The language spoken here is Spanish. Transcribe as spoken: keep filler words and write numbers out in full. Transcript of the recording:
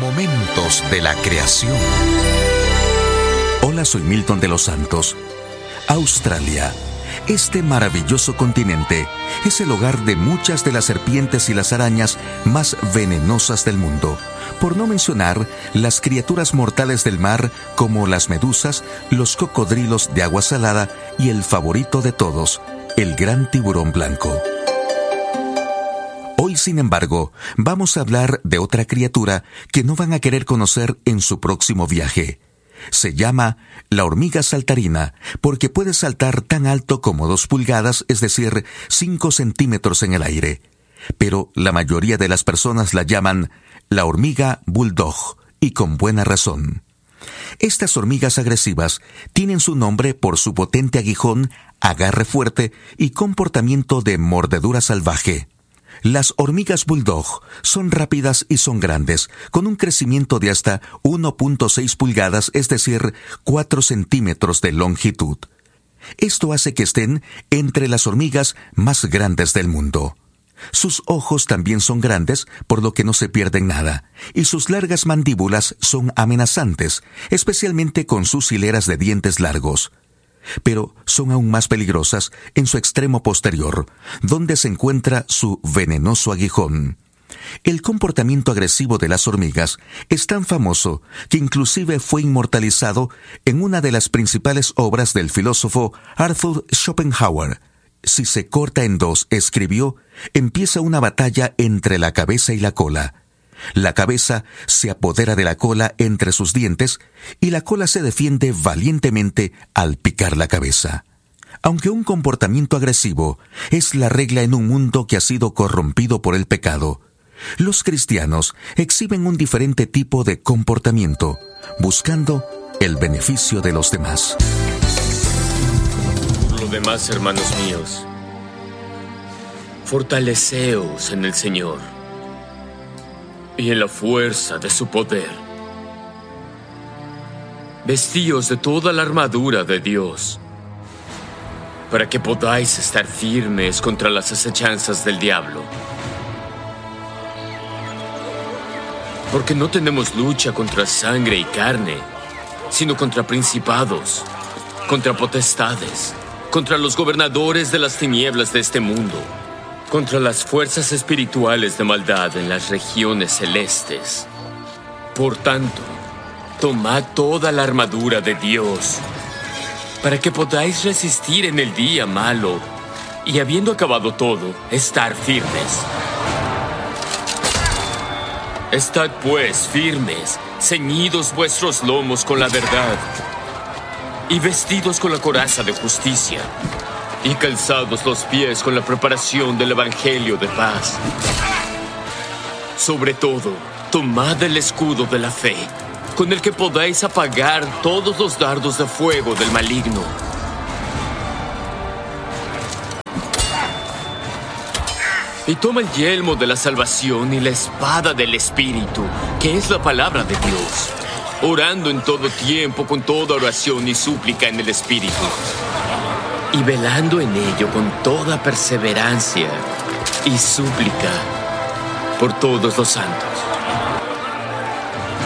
Momentos de la creación. Hola, soy Milton de los Santos. Australia. Este maravilloso continente es el hogar de muchas de las serpientes y las arañas más venenosas del mundo, por no mencionar las criaturas mortales del mar como las medusas, los cocodrilos de agua salada y el favorito de todos, el gran tiburón blanco. Hoy, sin embargo, vamos a hablar de otra criatura que no van a querer conocer en su próximo viaje. Se llama la hormiga saltarina porque puede saltar tan alto como dos pulgadas, es decir, cinco centímetros en el aire. Pero la mayoría de las personas la llaman la hormiga bulldog, y con buena razón. Estas hormigas agresivas tienen su nombre por su potente aguijón, agarre fuerte y comportamiento de mordedura salvaje. Las hormigas bulldog son rápidas y son grandes, con un crecimiento de hasta uno punto seis pulgadas, es decir, cuatro centímetros de longitud. Esto hace que estén entre las hormigas más grandes del mundo. Sus ojos también son grandes, por lo que no se pierden nada, y sus largas mandíbulas son amenazantes, especialmente con sus hileras de dientes largos. Pero son aún más peligrosas en su extremo posterior, donde se encuentra su venenoso aguijón. El comportamiento agresivo de las hormigas es tan famoso que inclusive fue inmortalizado en una de las principales obras del filósofo Arthur Schopenhauer. Si se corta en dos, escribió, empieza una batalla entre la cabeza y la cola. La cabeza se apodera de la cola entre sus dientes y la cola se defiende valientemente al picar la cabeza. Aunque un comportamiento agresivo es la regla en un mundo que ha sido corrompido por el pecado, los cristianos exhiben un diferente tipo de comportamiento, buscando el beneficio de los demás. Por lo demás, hermanos míos, fortaleceos en el Señor y en la fuerza de su poder. Vestíos de toda la armadura de Dios, para que podáis estar firmes contra las acechanzas del diablo. Porque no tenemos lucha contra sangre y carne, sino contra principados, contra potestades, contra los gobernadores de las tinieblas de este mundo, contra las fuerzas espirituales de maldad en las regiones celestes. Por tanto, tomad toda la armadura de Dios, para que podáis resistir en el día malo, y habiendo acabado todo, estar firmes. Estad pues firmes, ceñidos vuestros lomos con la verdad, y vestidos con la coraza de justicia, y calzados los pies con la preparación del Evangelio de paz. Sobre todo, tomad el escudo de la fe, con el que podáis apagar todos los dardos de fuego del maligno. Y toma el yelmo de la salvación y la espada del Espíritu, que es la palabra de Dios, orando en todo tiempo con toda oración y súplica en el Espíritu, y velando en ello con toda perseverancia y súplica por todos los santos.